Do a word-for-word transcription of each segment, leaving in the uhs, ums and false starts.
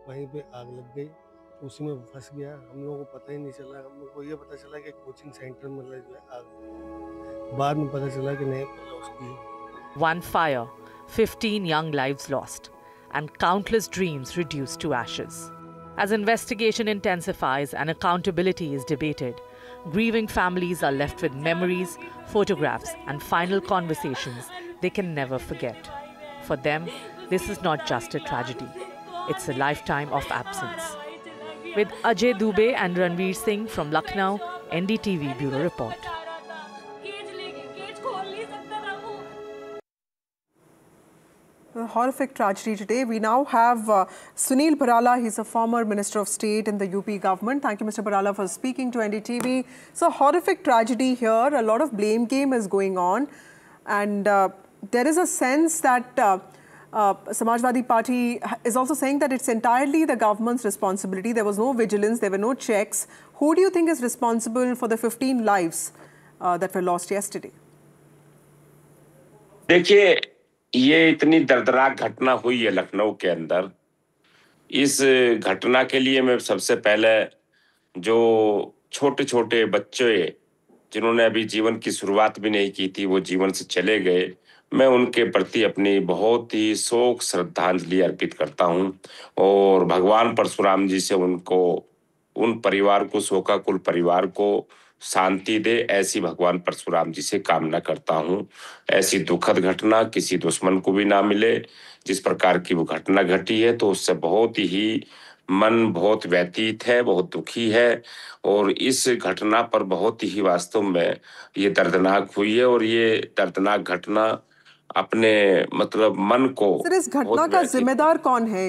वहीं पे आग लग गई, उसी में फँस गया। हम लोगों को पता ही नहीं चला, हम लोग को ये पता चला कि कोचिंग सेंटर में मतलब जो है आग, बाद में पता चला कि नहीं मतलब उसकी। One fire, fifteen young lives lost, and countless dreams reduced to ashes. As investigation intensifies and accountability is debated, grieving families are left with memories, photographs, and final conversations they can never forget. For them, this is not just a tragedy, it's a lifetime of absence. With Ajay Dubey and Ranveer Singh from Lucknow, N D T V Bureau Report. A horrific tragedy today. We now have uh, Sunil Bharala. He's a former Minister of State in the U P government. Thank you, Mister Bharala, for speaking to N D T V. So, horrific tragedy here. A lot of blame game is going on. And uh, there is a sense that uh, uh, Samajwadi Party is also saying that it's entirely the government's responsibility. There was no vigilance. There were no checks. Who do you think is responsible for the fifteen lives uh, that were lost yesterday? देखिए, ये इतनी दर्दनाक घटना हुई है लखनऊ के अंदर। इस घटना के लिए मैं सबसे पहले जो छोटे-छोटे बच्चे जिन्होंने अभी जीवन की शुरुआत भी नहीं की थी, वो जीवन से चले गए, मैं उनके प्रति अपनी बहुत ही शोक श्रद्धांजलि अर्पित करता हूँ और भगवान परशुराम जी से उनको उन परिवार को, शोकाकुल परिवार को शांति दे, ऐसी भगवान परशुराम जी से कामना करता हूँ। ऐसी दुखद घटना किसी दुश्मन को भी ना मिले। जिस प्रकार की वो घटना घटी है, तो उससे बहुत ही मन बहुत व्यतीत है, बहुत दुखी है और इस घटना पर बहुत ही वास्तव में ये दर्दनाक हुई है और ये दर्दनाक घटना अपने मतलब मन को सर, इस घटना का जिम्मेदार कौन है?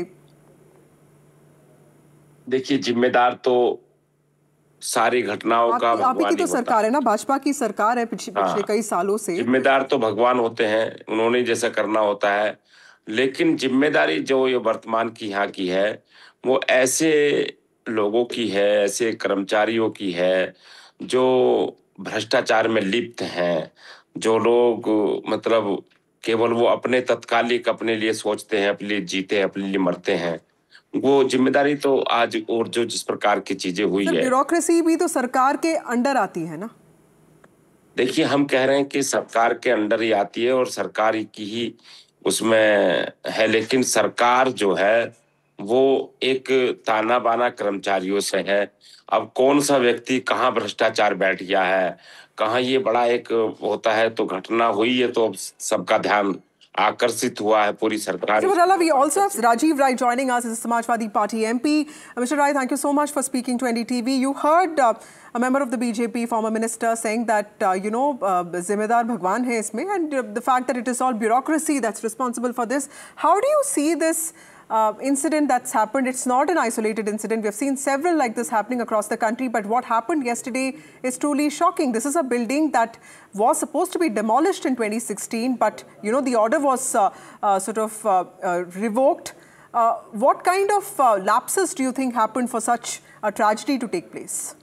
देखिए, जिम्मेदार तो सारी घटनाओं का आप ही की तो सरकार है ना, भाजपा की सरकार है पिछले पिछले कई सालों से। जिम्मेदार तो भगवान होते हैं, उन्होंने जैसा करना होता है, लेकिन जिम्मेदारी जो ये वर्तमान की यहाँ की है, वो ऐसे लोगों की है, ऐसे कर्मचारियों की है, जो भ्रष्टाचार में लिप्त हैं, जो लोग मतलब केवल वो अपने तत्कालिक अपने लिए सोचते हैं, अपने लिए जीते हैं, अपने लिए मरते हैं। वो जिम्मेदारी तो आज और जो जिस प्रकार की चीजें हुई है, ब्यूरोक्रेसी भी तो सरकार के अंडर आती है ना? देखिए, हम कह रहे हैं कि सरकार के अंडर ही आती है और सरकार की ही उसमें है, लेकिन सरकार जो है वो एक ताना बाना कर्मचारियों से है। अब कौन सा व्यक्ति कहाँ भ्रष्टाचार बैठ गया है, कहाँ ये बड़ा एक होता है, तो घटना हुई है तो अब सबका ध्यान आकर्षित हुआ है पूरी सरकार। Mister Bharala, we also have Rajiv Rai joining us as a Samajwadi Party M P. Uh, Mister Rai, thank you so much for speaking to N D T V. You heard uh, a member of the B J P, former minister, saying that, uh, you know, uh, Zimmedar Bhagwan hai isme, and uh, the fact that it is all bureaucracy that's responsible for this. How do you see this uh, incident that's happened? It's not an isolated incident. We have seen several like this happening across the country, but what happened yesterday is truly shocking. This is a building that was supposed to be demolished in twenty sixteen, but, you know, the order was uh, uh, sort of uh, uh, revoked. Uh, what kind of uh, lapses do you think happened for such a tragedy to take place?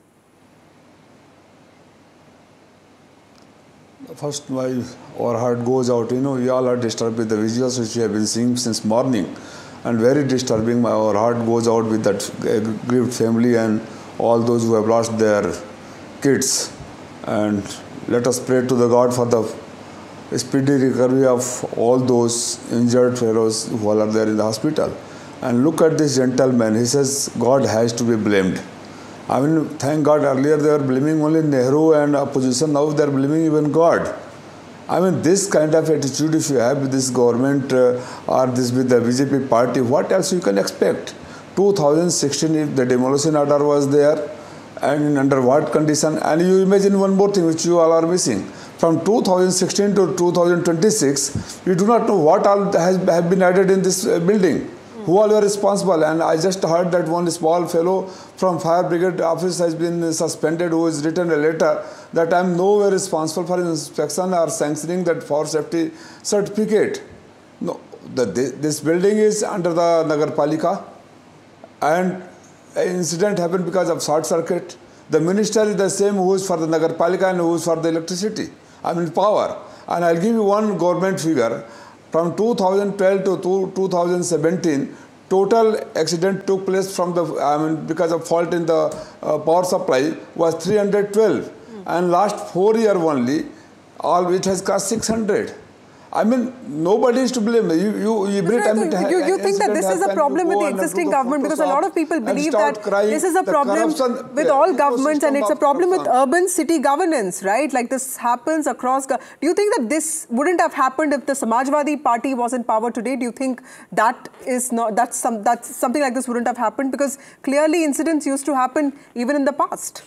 First, my, our heart goes out. You know, we all are disturbed with the visuals which we have been seeing since morning, and very disturbing. My, our heart goes out with that grieved family and all those who have lost their kids. And let us pray to the God for the speedy recovery of all those injured fellows who are there in the hospital. And look at this gentleman. He says God has to be blamed. I mean, thank God, earlier they were blaming only Nehru and opposition, now they are blaming even God. I mean, this kind of attitude if you have with this government uh, or this with the B J P party, what else you can expect? two thousand sixteen, if the demolition order was there, and under what condition? And you imagine one more thing which you all are missing. From two thousand sixteen to two thousand twenty-six, we do not know what all has have been added in this uh, building. Who all were responsible? And I just heard that one small fellow from fire brigade office has been suspended, who has written a letter that I am nowhere responsible for inspection or sanctioning that fire safety certificate. No, the, this building is under the Nagar Palika, and an incident happened because of short circuit. The minister is the same who is for the Nagar Palika and who is for the electricity, I mean power. And I'll give you one government figure. From two thousand twelve to two thousand seventeen, total accident took place from the, I mean, because of fault in the uh, power supply was three hundred twelve. Mm. And last four year only, all it has cost six hundred. I mean, nobody is to blame. You, you, every right, time so it you, you think that this is a problem with the existing government, because a lot of people believe that this is a problem with all governments and it's a problem with urban city governance, right? Like this happens across. Do you think that this wouldn't have happened if the Samajwadi Party was in power today? Do you think that is not that's some that's something like this wouldn't have happened? Because clearly incidents used to happen even in the past.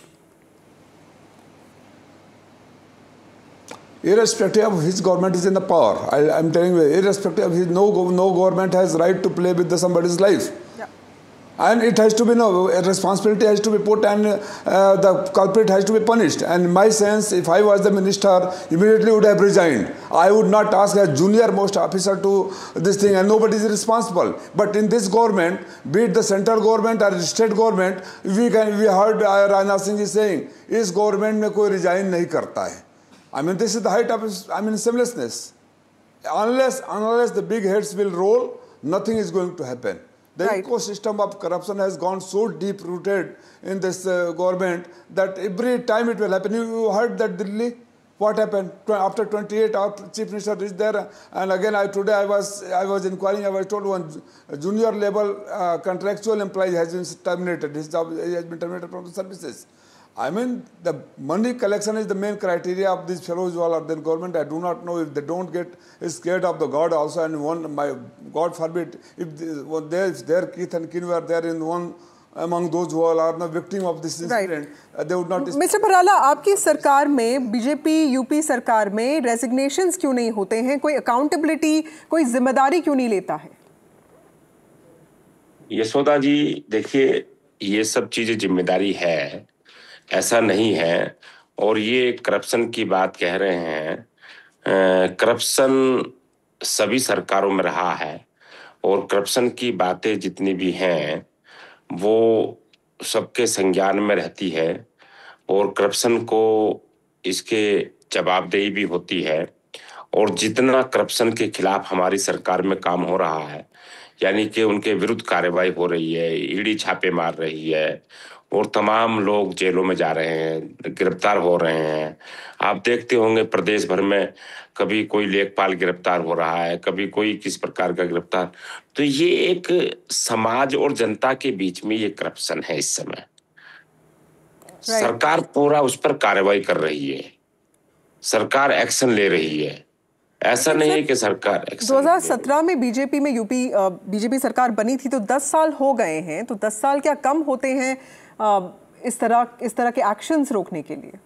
Irrespective of which government is in the power, I, I'm telling you, irrespective of his, no, no government has right to play with the somebody's life. Yeah. And it has to be, no, a responsibility has to be put and uh, the culprit has to be punished. And in my sense, if I was the minister, immediately would have resigned. I would not ask a junior most officer to this thing, and nobody is responsible. But in this government, be it the central government or the state government, we can, we heard uh, Rajnath Singh is saying, is government mein koi resign nahi karta hai. I mean, this is the height of, I mean, shamelessness. Unless, unless the big heads will roll, nothing is going to happen. The right. ecosystem of corruption has gone so deep-rooted in this uh, government that every time it will happen. You, you heard that Delhi, what happened? After twenty-eight, our chief minister reached there, and again, I, today I was, I was inquiring, I was told one junior level uh, contractual employee has been terminated. His job has been terminated from the services. I mean, the money collection is the main criteria of these fellows who are in government. I do not know if they don't get scared of the God also. And one, my God forbid, if they, if their kith and kin were there in one among those who are the victim of this incident, right. uh, they would not. Mister Parala, आपकी सरकार में BJP UP सरकार में resignations क्यों नहीं होते हैं? कोई accountability, कोई जिम्मेदारी क्यों नहीं लेता है? यशोदा जी, देखिए, ये सब चीजें जिम्मेदारी है, ऐसा नहीं है। और ये करप्शन की बात कह रहे हैं, करप्शन सभी सरकारों में रहा है और करप्शन की बातें जितनी भी हैं वो सबके संज्ञान में रहती है और करप्शन को इसके जवाबदेही भी होती है। और जितना करप्शन के खिलाफ हमारी सरकार में काम हो रहा है, यानी कि उनके विरुद्ध कार्रवाई हो रही है, ईडी छापे मार रही है और तमाम लोग जेलों में जा रहे हैं, गिरफ्तार हो रहे हैं। आप देखते होंगे प्रदेश भर में कभी कोई लेखपाल गिरफ्तार हो रहा है, कभी कोई किस प्रकार का गिरफ्तार। तो ये एक समाज और जनता के बीच में ये करप्शन है इस समय। right. सरकार पूरा उस पर कार्रवाई कर रही है, सरकार एक्शन ले रही है। ऐसा नहीं है कि सरकार दो हज़ार सत्रह में बीजेपी में यूपी बीजेपी सरकार बनी थी, तो दस साल हो गए हैं, तो दस साल क्या कम होते हैं इस तरह इस तरह के एक्शंस रोकने के लिए?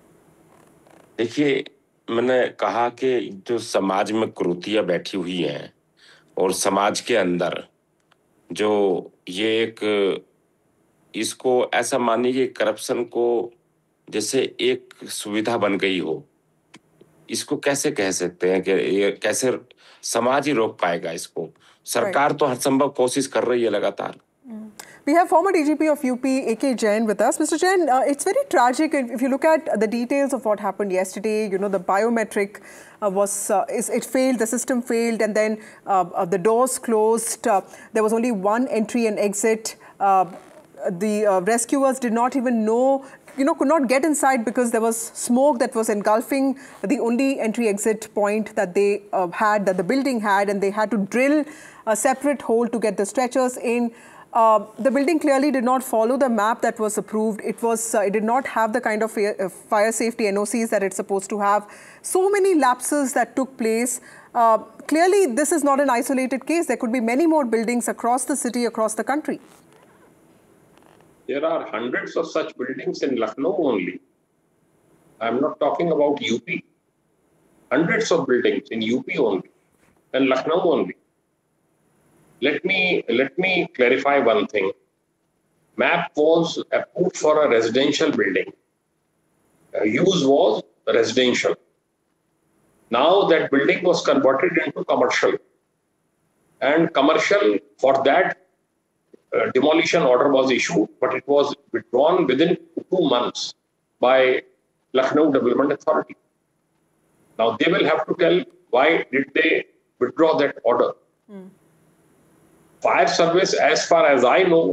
देखिए, मैंने कहा कि जो समाज में कुरीतियां बैठी हुई हैं और समाज के अंदर जो ये एक, इसको ऐसा मानिए करप्शन को जैसे एक सुविधा बन गई हो, इसको कैसे कह सकते हैं कि ये कैसे समाज ही रोक पाएगा इसको? सरकार तो हर संभव कोशिश कर रही है लगातार। We have former D G P of U P, A K Jain, with us. Mister Jain, uh, it's very tragic if you look at the details of what happened yesterday. You know, the biometric uh, was, uh, is, it failed, the system failed, and then uh, uh, the doors closed. Uh, there was only one entry and exit. Uh, the uh, rescuers did not even know, you know, could not get inside because there was smoke that was engulfing the only entry exit point that they uh, had, that the building had, and they had to drill a separate hole to get the stretchers in. Uh, the building clearly did not follow the map that was approved. It was, uh, it did not have the kind of fire safety N O Cs that it's supposed to have. So many lapses that took place. Uh, clearly, this is not an isolated case. There could be many more buildings across the city, across the country. There are hundreds of such buildings in Lucknow only. I'm not talking about U P. Hundreds of buildings in U P only and Lucknow only. Let me, let me clarify one thing. M A P was approved for a residential building. Uh, use was residential. Now that building was converted into commercial. And commercial, for that, uh, demolition order was issued, but it was withdrawn within two months by Lucknow Development Authority. Now they will have to tell why did they withdraw that order. Mm. Fire service, as far as I know,